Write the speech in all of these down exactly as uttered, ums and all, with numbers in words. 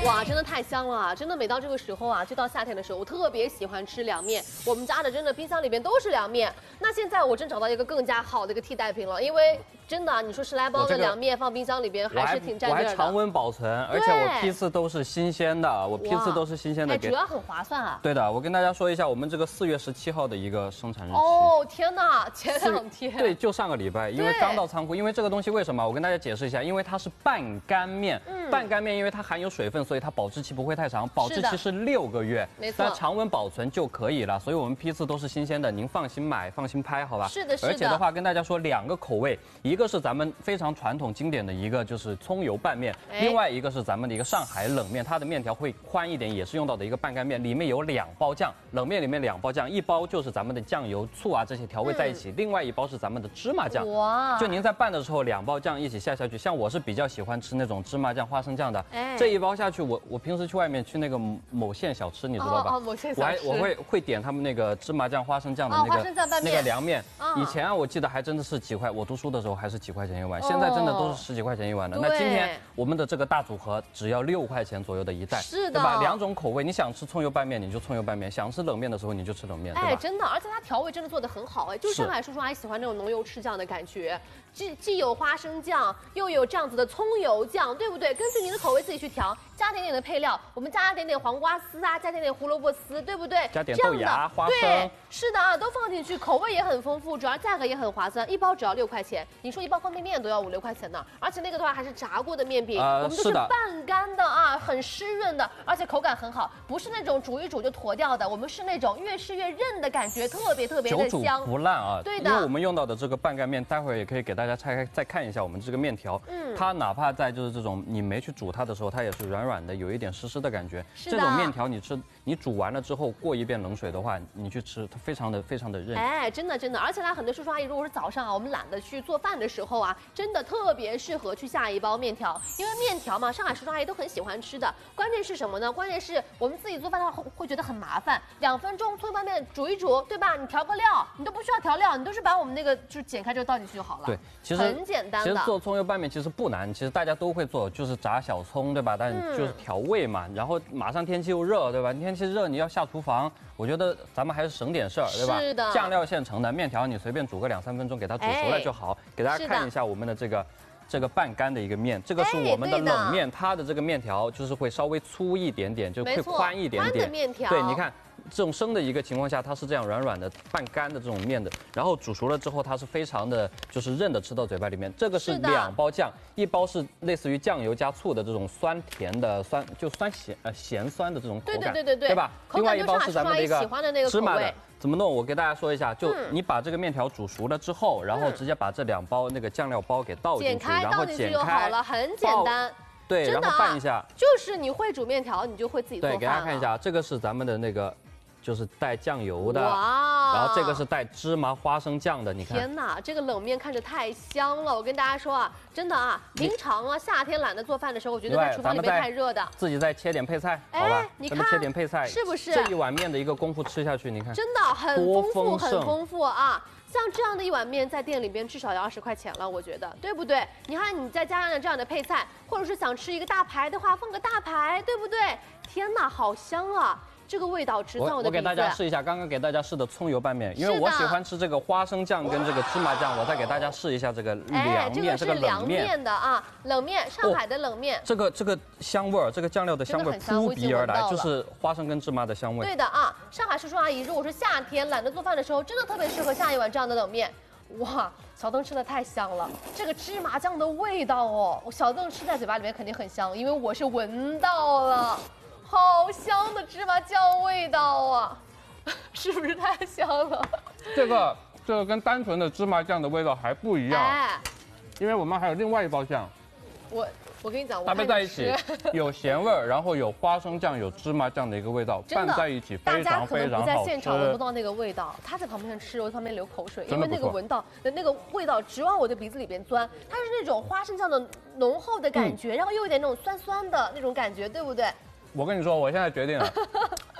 哇，真的太香了啊！真的每到这个时候啊，就到夏天的时候，我特别喜欢吃凉面。我们家的真的冰箱里边都是凉面。那现在我真找到一个更加好的一个替代品了，因为真的啊，你说十来包的凉面放冰箱里边还是挺占地儿的。 我还常温保存，而且我批次都是新鲜的，我批次都是新鲜的。 哎，主要很划算啊。 对的，我跟大家说一下我们这个四月十七号的一个生产日期。 哦，天哪，前两天。 对，就上个礼拜，因为刚到仓库，因为这个东西为什么？我跟大家解释一下，因为它是半干面，嗯、半干面因为它含有水分，所以它保质期不会太长，保质期是六个月， 没错， 但常温保存就可以了。所以我们批次都是新鲜的，您放心买，放心拍，好吧？ 是的，是的。 而且的话，跟大家说两个口味，一个是咱们非常传统经典的一个就是葱油拌面，哎、另外一个是咱们的一个上海冷面，它的面条会宽一点，也是用到的一个半干面，里面有两包酱，冷面里面两包酱，一包就是咱们的酱油、醋啊这些调味在一起，嗯、另外一包是咱们的芝麻酱。哇！就您在拌的时候，两包酱一起下下去，像我是比较喜欢吃那种芝麻酱、花生酱的，哎、这一包下去，我我平时去外面去那个某县小吃，你知道吧？ 哦，某县小吃。 我还我会会点他们那个芝麻酱、花生酱的那个、 哦、 那个凉面。哦、以前啊，我记得还真的是几块，我读书的时候还是几块钱一碗，哦、现在真的都是十几块钱一碗的。那今天我们的这个大组合只要六块钱左右的一袋， 是的， 对吧？两种口味，你想吃葱油拌面你就葱油拌面，想吃冷面的时候你就吃冷面，对吧？ 哎，真的，而且它调味真的做得很好，哎，就是上海叔叔阿姨喜欢那种浓油赤酱的感觉，既既有花生酱，又有这样子的葱油酱，对不对？根据您的口味自己去调，加点点的配料，我们加点点黄瓜丝啊，加点点胡萝卜丝，对不对？ 加点豆芽、花生， 对，是的啊，都放进去，口味也很丰富，主要价格也很划算，一包只要六块钱。你说一包方便面都要五六块钱呢，而且那个的话还是炸过的面饼，呃、我们就是半干的啊，很湿润的，而且口感很好，不是那种煮一煮就坨掉的，我们是那种越吃越韧的感觉，特别特别的香， 久煮不烂啊。 对的， 因为我们用到的这个半干面，待会儿也可以给大家拆开再看一下我们这个面条，嗯，它哪怕在就是这种你没去煮它的时候，它也是软软的，有一点湿湿的感觉。 是的， 这种面条你吃，你煮完了之后过一遍冷水的话，你去吃它非常的非常的韧。 哎，真的真的，而且呢，很多叔叔阿姨如果是早上啊，我们懒得去做饭的时候啊，真的特别适合去下一包面条，因为面条嘛，上海叔叔阿姨都很喜欢吃的。关键是什么呢？关键是我们自己做饭的话会会觉得很麻烦，两分钟葱油拌面煮一煮，对吧？你调个料，你都不需要调料，你都是把我们那个就是剪开这个倒进去就好了。 对，其实很简单的。 其实做葱油拌面其实不难，其实大家都会做，就是炸小葱，对吧？但就是调味嘛。嗯、然后马上天气又热，对吧？天气热你要下厨房，我觉得咱们还是省点事儿，对吧？ 是的。 酱料现成的，面条你随便煮个两三分钟给它煮熟了就好。哎、给大家看一下我们的这个。这个半干的一个面，这个是我们的冷面，它的这个面条就是会稍微粗一点点，就会宽一点点。 宽的面条。 对，你看这种生的一个情况下，它是这样软软的半干的这种面的，然后煮熟了之后，它是非常的就是韧的吃到嘴巴里面。这个是两包酱，一包是类似于酱油加醋的这种酸甜的酸，就酸咸呃咸酸的这种口感， 对对对对对， 对吧？另外一包是咱们的一个芝麻的。怎么弄？我给大家说一下，就你把这个面条煮熟了之后，然后直接把这两包那个酱料包给倒进去，然后剪开就好了，很简单。 对，然后拌一下。 就是你会煮面条，你就会自己做饭了。 对，给大家看一下，这个是咱们的那个。就是带酱油的，哇！然后这个是带芝麻花生酱的，你看。 天哪，这个冷面看着太香了！我跟大家说啊，真的啊，平常啊夏天懒得做饭的时候，我觉得在厨房里面太热的， 自己再切点配菜，好吧？ 你看， 切点配菜， 是不是？ 这一碗面的一个功夫吃下去，你看， 真的很丰富，很丰富啊！像这样的一碗面，在店里边至少要二十块钱了，我觉得，对不对？你看，你再加上这样的配菜，或者是想吃一个大排的话，放个大排，对不对？天哪，好香啊！这个味道直钻我的鼻子。 我给大家试一下，刚刚给大家试的葱油拌面，因为我喜欢吃这个花生酱跟这个芝麻酱，我再给大家试一下这个凉面， 哎、这个是凉面的啊，冷面，上海的冷面。 哦、这个这个香味儿，这个酱料的香味儿扑鼻而来，就是花生跟芝麻的香味。 对的啊，上海叔叔阿姨，如果是夏天懒得做饭的时候，真的特别适合下一碗这样的冷面。哇，小邓吃的太香了，这个芝麻酱的味道哦，我小邓吃在嘴巴里面肯定很香，因为我是闻到了。好香的芝麻酱味道啊，是不是太香了？ 这个这个跟单纯的芝麻酱的味道还不一样，哎、因为我们还有另外一包酱。 我我跟你讲， 搭配在一起有咸味儿，然后有花生酱、有芝麻酱的一个味道，拌在一起非常非常好吃。大家可能不在现场闻不到那个味道，他在旁边吃，我在旁边流口水，因为那个闻到的那个味道直往我的鼻子里边钻。它是那种花生酱的浓厚的感觉，嗯、然后又有点那种酸酸的那种感觉，对不对？ 我跟你说，我现在决定了，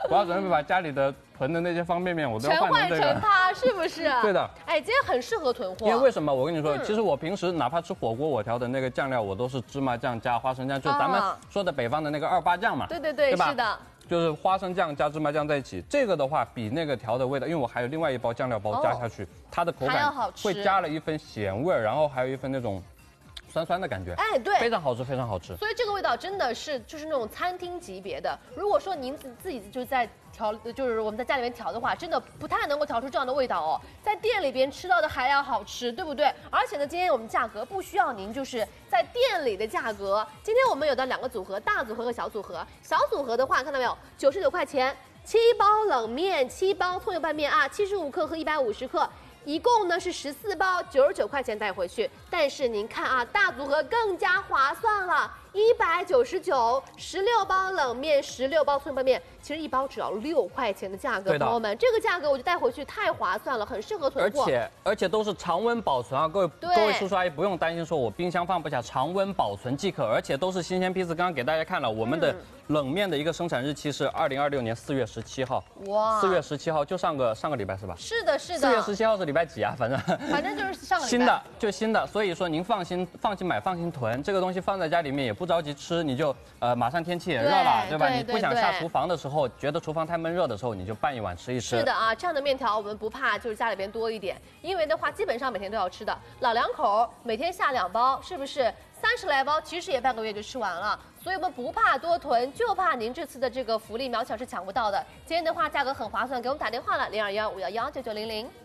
我要准备把家里的囤的那些方便面，我都要全换换成这个。 成它，是不是？ 对的。 哎，今天很适合囤货。 因为为什么？我跟你说， 嗯其实我平时哪怕吃火锅，我调的那个酱料，我都是芝麻酱加花生酱，就是咱们说的北方的那个二八酱嘛。 对对对， 对吧是的。 就是花生酱加芝麻酱在一起，这个的话比那个调的味道，因为我还有另外一包酱料包加下去，它的口还要好吃感会加了一份咸味儿，然后还有一份那种酸酸的感觉。 哎，对， 非常好吃，非常好吃。 所以这个味道真的是就是那种餐厅级别的。如果说您自自己就是在调，就是我们在家里面调的话，真的不太能够调出这样的味道哦。在店里边吃到的还要好吃，对不对？而且呢，今天我们价格不需要您就是在店里的价格。今天我们有的两个组合，大组合和小组合。小组合的话，看到没有，九十九块钱，七包冷面，七包葱油拌面啊，七十五克和一百五十克。一共呢是十四包，九十九块钱带回去。但是您看啊，大组合更加划算了，一百九十九，十六包冷面，十六包葱油拌面，其实一包只要六块钱的价格，朋友们，这个价格我就带回去太划算了，很适合囤货。 而且而且都是常温保存啊，各位各位叔叔阿姨不用担心说我冰箱放不下，常温保存即可，而且都是新鲜批次。刚刚给大家看了我们的冷面的一个生产日期是二零二六年四月十七号，哇，四月十七号就上个上个礼拜是吧？ 是的，是的。 四月十七号是礼拜几啊？反正反正就是上个礼拜。 新的就新的，所以说您放心放心买放心囤，这个东西放在家里面也不着急吃，你就呃马上天气也热了，对吧？你不想下厨房的时候，觉得厨房太闷热的时候，你就拌一碗吃一吃。 是的啊，这样的面条我们不怕，就是家里边多一点，因为的话基本上每天都要吃的，老两口每天下两包，是不是？三十来包，其实也半个月就吃完了，所以我们不怕多囤，就怕您这次的这个福利秒抢是抢不到的。今天的话价格很划算，给我们打电话了零二幺五幺幺九九零零。